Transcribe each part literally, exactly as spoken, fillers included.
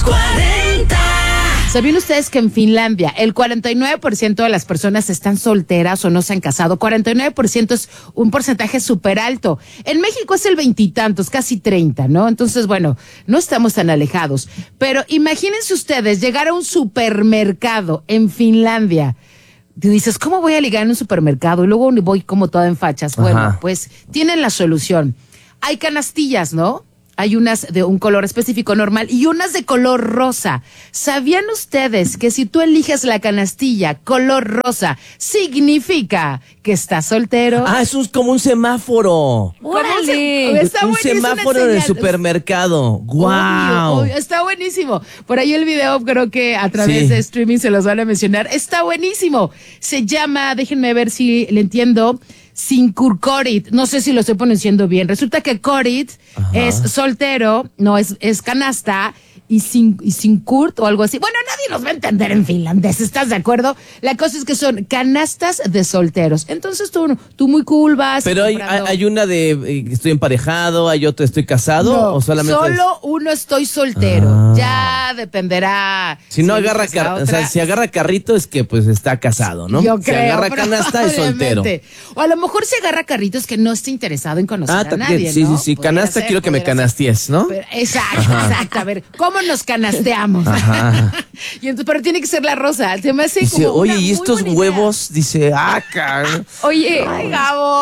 cuarenta. ¿Sabían ustedes que en Finlandia el cuarenta y nueve por ciento de las personas están solteras o no se han casado? cuarenta y nueve por ciento es un porcentaje súper alto. En México es el veintitantos, casi treinta, ¿no? Entonces, bueno, no estamos tan alejados. Pero imagínense ustedes llegar a un supermercado en Finlandia. Tú dices, ¿cómo voy a ligar en un supermercado? Y luego voy como toda en fachas. Bueno, Ajá. pues tienen la solución. Hay canastillas, ¿no? Hay unas de un color específico normal y unas de color rosa. ¿Sabían ustedes que si tú eliges la canastilla color rosa, significa que estás soltero? Ah, eso es como un semáforo. ¡Órale! Está un buenísimo, semáforo una de señal. supermercado. Obvio, ¡Guau! obvio, está buenísimo. Por ahí el video creo que a través Sí. de streaming se los van a mencionar. Está buenísimo. Se llama, déjenme ver si le entiendo, Sinkurkorit. No sé si lo estoy pronunciando bien. Resulta que Korit es soltero, no, es, es canasta, y sin, y sin Kurt o algo así. Bueno, nadie nos va a entender en finlandés, ¿estás de acuerdo? La cosa es que son canastas de solteros. Entonces tú, tú muy cool vas. Pero hay, hay, comprando- hay una de eh, estoy emparejado, hay otra estoy casado, No, o solamente es- solo uno estoy soltero. Ah. Ya dependerá. si no agarra eliges la car- o otra. sea, si agarra carrito es que pues está casado, ¿no? Yo si creo, agarra canasta es soltero. probablemente. O a lo mejor si agarra carritos que no esté interesado en conocer Ah, a también, nadie, sí, ¿no? sí, sí. Pudiera Canasta ser, quiero que me pudiera ser. canasties, ¿no? Pero- exacto, exacto. A ver, ¿cómo nos canasteamos? Ajá. Y entonces, pero tiene que ser la rosa. Se me hace Dice, como oye, una ¿y muy estos buena idea. huevos? Dice, ah, car- Oye, Ay, Gabo.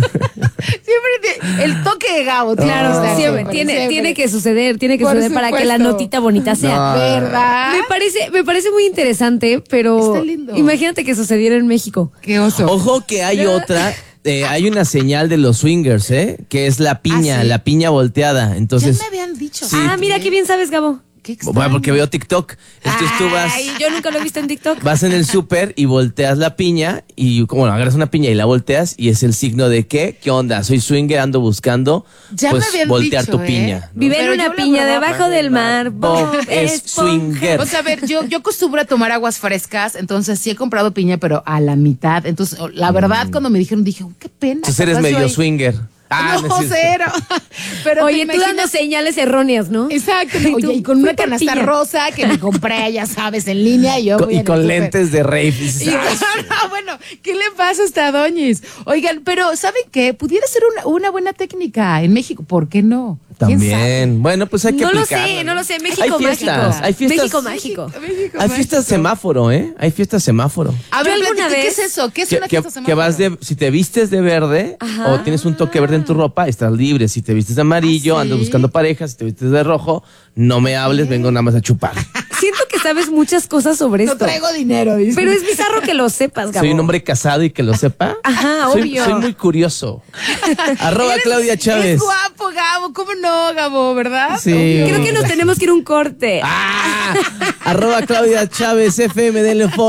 Siempre tiene- el toque de Gabo, claro, está siempre, siempre, tiene, siempre. tiene que suceder, tiene que Por suceder para que la supuesto. notita bonita sea. No. ¿Verdad? Me parece, me parece muy interesante, pero Está lindo. imagínate que sucediera en México. Qué oso. Ojo que hay otra, eh, hay una señal de los swingers, ¿eh? Que es la piña, ¿Ah, sí? la piña volteada. Ya Entonces, me habían dicho. Sí. Ah, mira qué bien sabes, Gabo. Qué extraño. bueno, porque veo TikTok. Entonces tú vas, Ay, yo nunca lo he visto en TikTok. vas en el súper y volteas la piña y como agarras una piña y la volteas y es el signo de que, ¿qué onda? Soy swinger, ando buscando, Ya pues me habían voltear dicho, tu ¿eh? piña. ¿no? Vive en Pero una yo la piña verdad- debajo del mar. Bob Bob es Esponja. swinger. O sea, a ver, yo, yo acostumbro a tomar aguas frescas, entonces sí he comprado piña, pero a la mitad. Entonces, la verdad, cuando me dijeron, dije, oh, qué pena. Entonces eres capaz yo medio ahí- swinger. Ah, no, es cierto. cero. Pero te Oye, tú imaginas- dando señales erróneas, ¿no? Exacto. Y Oye, tú, y con fui una por canasta piña. rosa que me compré, ya sabes, en línea. Y, yo Con- voy y en el con súper. lentes de rave. Dices, Y- "Ah, no, bueno, ¿qué le pasa a esta doñis? Oigan, pero ¿saben qué? Pudiera ser una, una buena técnica en México. ¿Por qué no? ¿Quién sabe? También. Bueno, pues hay que No lo aplicarla, sé, no lo sé. México Hay mágico. fiestas, hay fiestas. México mágico. México, Hay México. fiestas semáforo, ¿eh? Hay fiestas semáforo. A Yo ver, alguna platica, ¿qué vez- es eso? ¿Qué es Que, una que- fiesta que vas semáforo? de, si te vistes de verde Ajá. o tienes un toque verde en tu ropa, estás libre. Si te vistes de amarillo, ¿Ah, sí? ando buscando parejas. Si te vistes de rojo, no me hables, vengo nada más a chupar. Siento que sabes muchas cosas sobre No esto. traigo dinero, dice. Pero es bizarro que lo sepas, Gabo. Soy un hombre casado y que lo sepa. Ajá, soy, obvio. soy muy curioso. Arroba Eres- Claudia Chávez. Es guapo, Gabo. ¿Cómo no, Gabo? ¿Verdad? Sí. Obvio. Creo que nos tenemos que ir a un corte. Ah, arroba Claudia Chávez F M, denle follow.